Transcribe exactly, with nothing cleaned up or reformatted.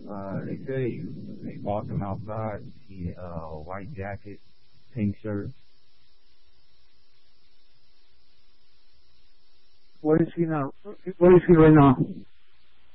Uh, they say they walked him outside. He uh, white jacket, pink shirt. Where is he now? Where is he right now?